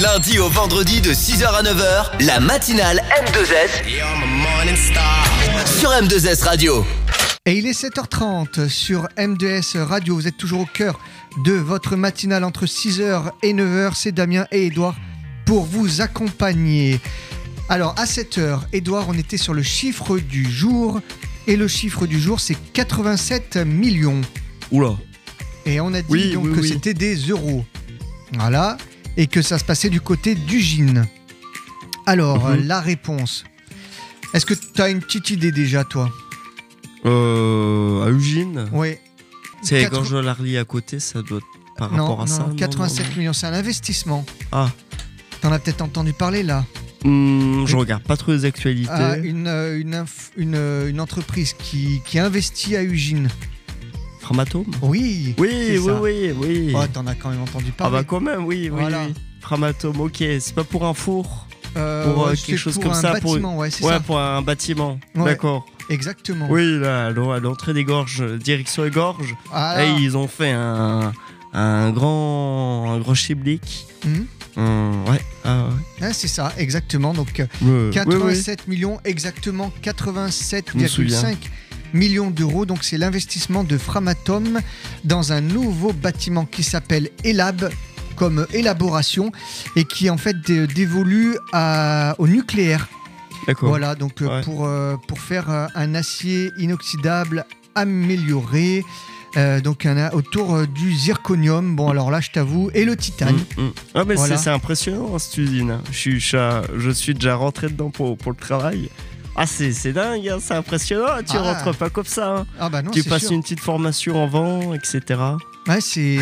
lundi au vendredi de 6h à 9h, la matinale M2S sur M2S Radio. Et il est 7h30 sur M2S Radio. Vous êtes toujours au cœur de votre matinale entre 6h et 9h. C'est Damien et Edouard pour vous accompagner. Alors à 7h, Edouard, on était sur le chiffre du jour. Et le chiffre du jour, c'est 87 millions. Oula. Et on a dit que c'était des euros. Voilà. Et que ça se passait du côté d'Ugine. Alors, la réponse. Est-ce que tu as une petite idée déjà, toi ? À Ugine ? Oui. C'est la gorge de l'Arly à côté, ça doit être par rapport à ça. 87 millions, c'est un investissement. Ah. T'en as peut-être entendu parler là. Je regarde pas trop les actualités. Une entreprise qui investit à Ugine. Framatome ? Oui. Oui. Oh, t'en as quand même entendu parler. Ah bah quand même, oui. Framatome, ok. C'est pas pour un four ? Pour quelque chose comme ça. Pour un bâtiment, ouais, c'est ça. Ouais, pour un bâtiment. Ouais. D'accord. Exactement. Oui, là, à l'entrée des gorges, direction les gorges, là, ils ont fait un grand chiblique. Ouais, c'est ça, exactement. Donc 87 millions, exactement 87,5 millions d'euros. Donc c'est l'investissement de Framatome dans un nouveau bâtiment qui s'appelle Elab, comme élaboration, et qui en fait dévolue au nucléaire. D'accord. Voilà, donc pour faire un acier inoxydable amélioré, donc autour du zirconium. Bon, alors là, je t'avoue, et le titane. Ah, mais c'est impressionnant cette usine. Je suis déjà rentré dedans pour le travail. Ah, c'est dingue, hein, c'est impressionnant. Tu rentres pas comme ça. Hein. Ah bah non, tu passes une petite formation en vent, etc. Ouais, c'est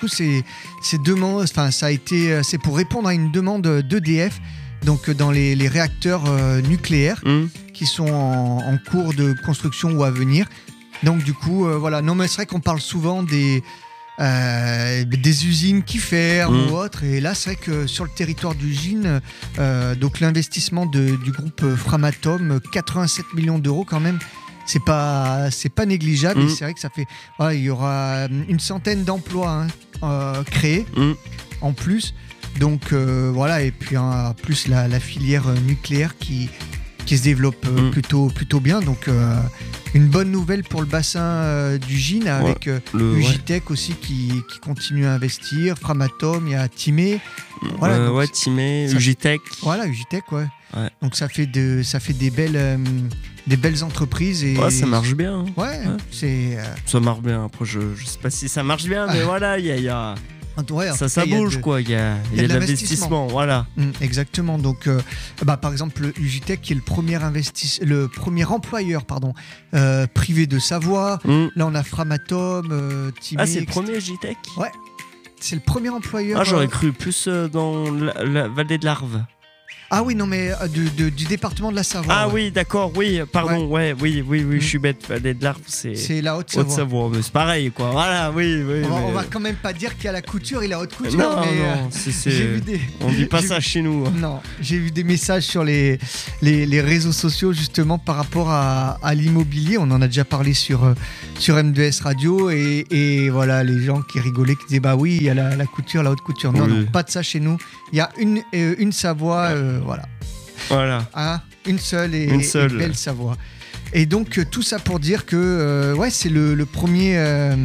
pour répondre à une demande d'EDF. Donc dans les réacteurs nucléaires qui sont en cours de construction ou à venir. Donc du coup, voilà. Non, mais c'est vrai qu'on parle souvent des usines qui ferment ou autres. Et là, c'est vrai que sur le territoire d'Ugine, donc l'investissement du groupe Framatome, 87 millions d'euros quand même, c'est pas négligeable. Et c'est vrai que ça fait... il y aura une centaine d'emplois créés en plus. Donc voilà, et puis plus la filière nucléaire qui se développe plutôt bien. Donc une bonne nouvelle pour le bassin d'Ugine avec Ugitech aussi qui continue à investir. Framatome, il y a Timé. Voilà, Timé, Ugitech. Voilà, Ugitech, ouais. Donc ça fait des belles entreprises. Et ça marche bien. C'est... Ça marche bien. Après, je sais pas si ça marche bien, mais voilà, il y a... Ça bouge, quoi. Il y a de l'investissement. Voilà. Exactement. Donc, par exemple, Ugitech, qui est le premier employeur privé de Savoie. Là, on a Framatome, Timé. Ah, c'est le premier Ugitech ? Ouais. C'est le premier employeur. Ah, j'aurais cru plus dans la vallée de l'Arve. Ah oui, non, mais du département de la Savoie. Ah oui, d'accord, oui, pardon, oui, je suis bête. Vallée de l'Arve, c'est la Haute-Savoie. Mais c'est pareil, quoi. Voilà, oui. On va quand même pas dire qu'il y a la couture et la haute couture. Non, on dit pas ça chez nous. Non, j'ai vu des messages sur les réseaux sociaux justement par rapport à l'immobilier. On en a déjà parlé sur M2S Radio et voilà, les gens qui rigolaient, qui disaient bah oui, il y a la couture, la haute couture. Non, pas de ça chez nous. Il y a une Savoie. Voilà. Une seule et belle Savoie. Et donc tout ça pour dire que c'est le premier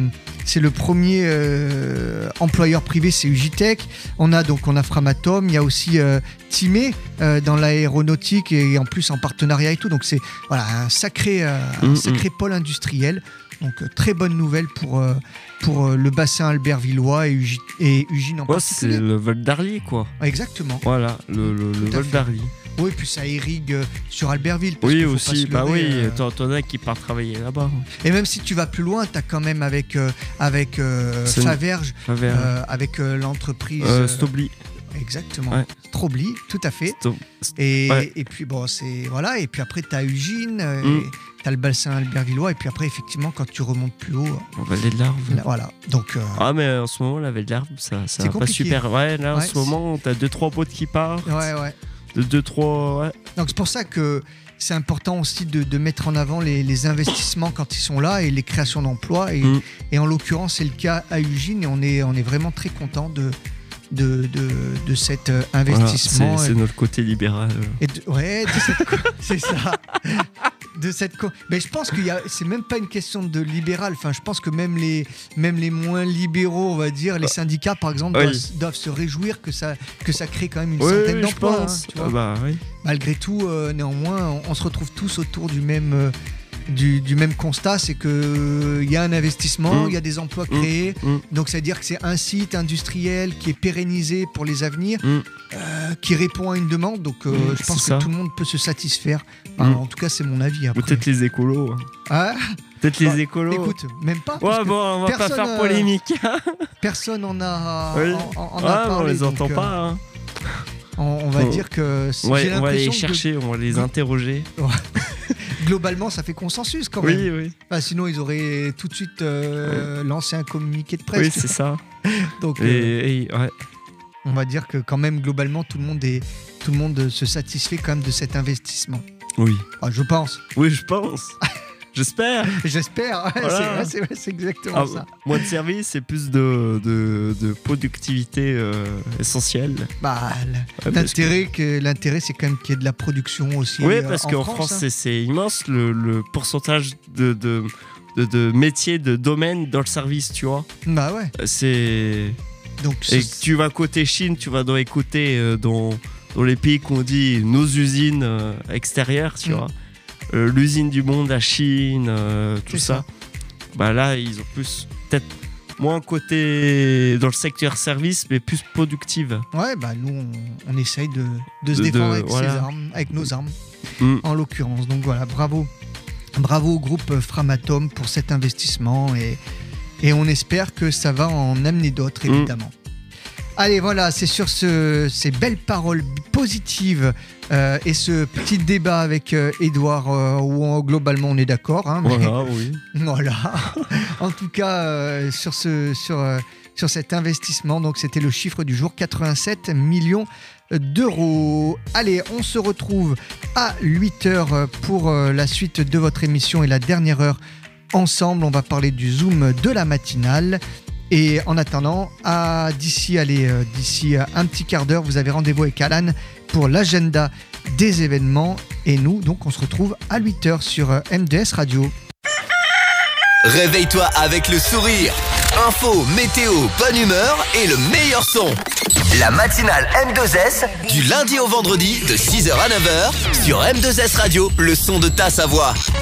employeur privé, c'est Ugitech. On a Framatome, il y a aussi Timé dans l'aéronautique et en plus en partenariat et tout. Donc c'est un sacré pôle industriel. Donc très bonne nouvelle pour le bassin albervillois et Ugine en particulier. C'est le vol d'Arly, quoi. Exactement. Voilà, le vol d'Arly. Oui, puis ça irrigue sur Albertville. Oui, aussi. T'en as qui partent travailler là-bas. Et même si tu vas plus loin, t'as quand même avec Faverges, avec l'entreprise Stobli. Exactement. Strobli, tout à fait. Et puis bon, c'est voilà. Et puis après, t'as Ugine. T'as le bassin albervillois et puis après effectivement quand tu remontes plus haut on va aller de l'Arve. Voilà. Donc mais en ce moment la vallée de l'Arve ça va pas super. En ce moment t'as 2-3 potes qui partent. De 2-3 Donc c'est pour ça que c'est important aussi de mettre en avant les investissements quand ils sont là et les créations d'emplois et en l'occurrence c'est le cas à Ugine et on est vraiment très content de cet investissement. Voilà, c'est notre côté libéral. C'est ça. Mais je pense c'est même pas une question de libéral. Enfin, je pense que même les moins libéraux, on va dire, les syndicats par exemple, doivent se réjouir que ça crée quand même une centaine d'emplois. Tu vois. Malgré tout, néanmoins, on se retrouve tous autour du même constat, c'est qu'il y a un investissement, il y a des emplois créés, donc ça veut dire que c'est un site industriel qui est pérennisé pour les avenirs, qui répond à une demande, donc je pense que tout le monde peut se satisfaire. En tout cas, c'est mon avis. Après. Peut-être les écolos. Peut-être les écolos. Écoute, même pas. On va pas faire polémique. Personne en a parlé. On les entend pas. On va dire que on va les chercher, on va les interroger. Globalement, ça fait consensus quand même. Oui. Sinon, ils auraient tout de suite lancé un communiqué de presse. Oui, c'est ça. Donc, on va dire que quand même, globalement, tout le monde se satisfait quand même de cet investissement. Oui. Je pense. Oui, je pense. J'espère. Voilà. C'est exactement ça. Moins de service, c'est plus de productivité essentielle. L'intérêt, c'est quand même qu'il y ait de la production aussi. Oui, parce qu'en France, c'est immense le pourcentage de métiers, de domaines dans le service, tu vois. Bah ouais. Donc, tu vas côté Chine, tu vas dans dans les pays qu'on dit nos usines extérieures, tu vois. L'usine du monde à Chine, tout ça. Là, ils ont peut-être moins côté dans le secteur service, mais plus productive. Ouais, nous, on essaye de se défendre avec nos armes, en l'occurrence. Donc voilà, bravo au groupe Framatome pour cet investissement et on espère que ça va en amener d'autres, évidemment. Allez, voilà, c'est sur ces belles paroles positives et ce petit débat avec Edouard où globalement on est d'accord. Voilà. En tout cas, sur cet investissement, donc c'était le chiffre du jour, 87 millions d'euros. Allez, on se retrouve à 8h pour la suite de votre émission et la dernière heure ensemble. On va parler du Zoom de la matinale. Et en attendant, d'ici un petit quart d'heure, vous avez rendez-vous avec Alan pour l'agenda des événements. Et nous, donc, on se retrouve à 8h sur M2S Radio. Réveille-toi avec le sourire. Info, météo, bonne humeur et le meilleur son. La matinale M2S, du lundi au vendredi, de 6h à 9h, sur M2S Radio, le son de ta Savoie.